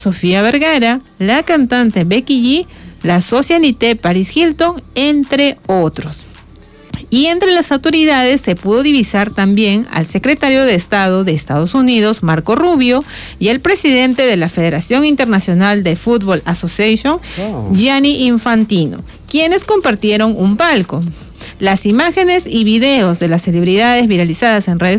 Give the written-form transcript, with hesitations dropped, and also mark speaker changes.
Speaker 1: Sofía Vergara, la cantante Becky G, la socialité Paris Hilton, entre otros. Y entre las autoridades se pudo divisar también al secretario de Estado de Estados Unidos, Marco Rubio, y el presidente de la Federación Internacional de Football Association, Gianni Infantino, quienes compartieron un palco. Las imágenes y videos de las celebridades viralizadas en redes